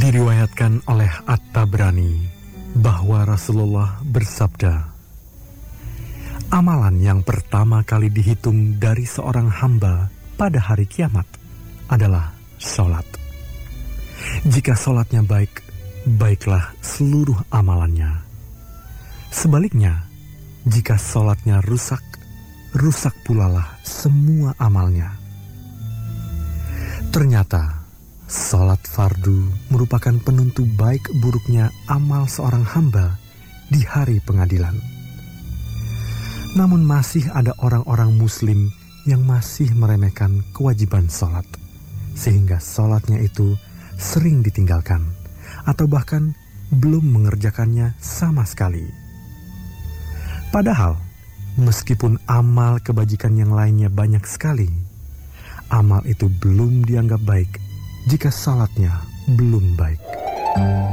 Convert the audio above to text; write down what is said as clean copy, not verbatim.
Diriwayatkan oleh At-Tabrani bahwa Rasulullah bersabda, amalan yang pertama kali dihitung dari seorang hamba pada hari kiamat adalah sholat. Jika sholatnya baik, baiklah seluruh amalannya. Sebaliknya, jika sholatnya rusak, rusak pulalah semua amalnya. Ternyata, sholat fardu merupakan penentu baik buruknya amal seorang hamba di hari pengadilan. Namun masih ada orang-orang muslim yang masih meremehkan kewajiban sholat, sehingga sholatnya itu sering ditinggalkan, atau bahkan belum mengerjakannya sama sekali. Padahal, meskipun amal kebajikan yang lainnya banyak sekali, amal itu belum dianggap baik jika salatnya belum baik.